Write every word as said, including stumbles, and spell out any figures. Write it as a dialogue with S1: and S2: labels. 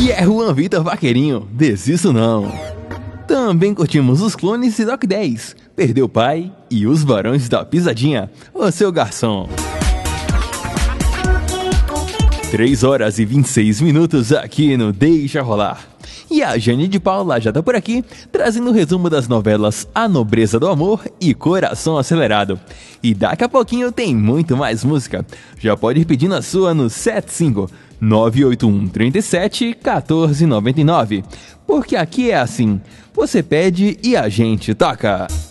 S1: E é Juan Vitor Vaqueirinho, Desisto Não. Também curtimos os Clones e Doc dez, Perdeu o Pai e os Barões da Pisadinha, O Seu Garçom. três horas e vinte e seis minutos aqui no Deixa Rolar. E a Jane de Paula já tá por aqui, trazendo o resumo das novelas A Nobreza do Amor e Coração Acelerado. E daqui a pouquinho tem muito mais música. Já pode ir pedindo a sua no sete cinco nove oito um três sete um quatro nove nove. Porque aqui é assim, você pede e a gente toca.